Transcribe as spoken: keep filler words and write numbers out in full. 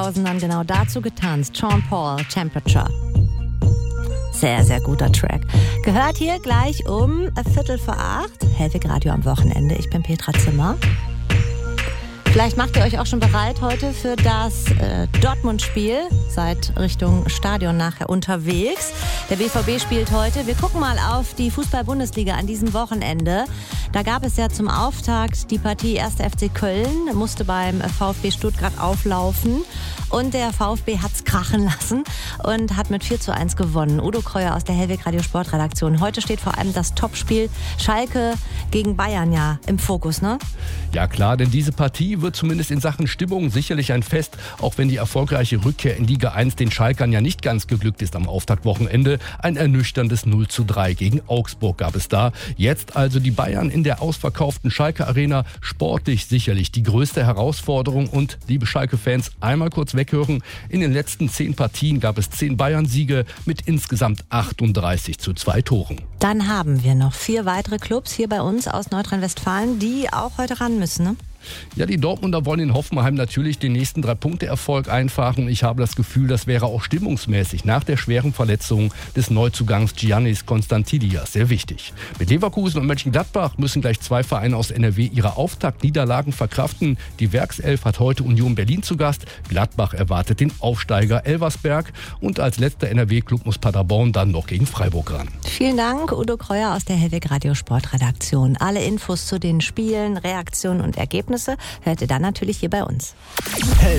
Dann genau dazu getanzt. Sean Paul, Temperature. Sehr, sehr guter Track. Gehört hier gleich um Viertel vor acht. Hellwig Radio am Wochenende. Ich bin Petra Zimmer. Vielleicht macht ihr euch auch schon bereit heute für das äh, Dortmund-Spiel. Seid Richtung Stadion nachher unterwegs. Der B V B spielt heute. Wir gucken mal auf die Fußball-Bundesliga an diesem Wochenende. Da gab es ja zum Auftakt die Partie erster F C Köln, musste beim VfB Stuttgart auflaufen. Und der VfB hat's krachen lassen und hat mit vier zu eins gewonnen. Udo Kreuer aus der Hellwig Radio Sportredaktion. Heute steht vor allem das Topspiel Schalke gegen Bayern ja im Fokus, ne? Ja klar, denn diese Partie wird zumindest in Sachen Stimmung sicherlich ein Fest, auch wenn die erfolgreiche Rückkehr in Liga eins den Schalkern ja nicht ganz geglückt ist am Auftaktwochenende. Ein ernüchterndes null zu drei gegen Augsburg gab es da. Jetzt also die Bayern in der ausverkauften Schalke Arena. Sportlich sicherlich die größte Herausforderung. Und liebe Schalke-Fans, einmal kurz weghören. In den letzten zehn Partien gab es zehn Bayern-Siege mit insgesamt achtunddreißig zu zwei Toren. Dann haben wir noch vier weitere Clubs hier bei uns aus Nordrhein-Westfalen, die auch heute ran müssen, ne? Ja, die Dortmunder wollen in Hoffenheim natürlich den nächsten Drei-Punkte-Erfolg einfahren. Ich habe das Gefühl, das wäre auch stimmungsmäßig nach der schweren Verletzung des Neuzugangs Giannis Konstantidias sehr wichtig. Mit Leverkusen und Mönchengladbach müssen gleich zwei Vereine aus N R W ihre Auftaktniederlagen verkraften. Die Werkself hat heute Union Berlin zu Gast. Gladbach erwartet den Aufsteiger Elversberg. Und als letzter N R W-Klub muss Paderborn dann noch gegen Freiburg ran. Vielen Dank, Udo Kreuer aus der Hellwig Radio Sportredaktion. Alle Infos zu den Spielen, Reaktionen und Ergebnisse hört ihr dann natürlich hier bei uns.